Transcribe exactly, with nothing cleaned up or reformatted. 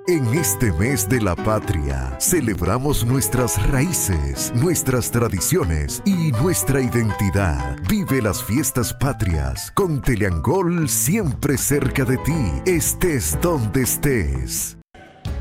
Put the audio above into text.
En este mes de la patria, celebramos nuestras raíces, nuestras tradiciones y nuestra identidad. Vive las fiestas patrias con Teleangol siempre cerca de ti, estés donde estés.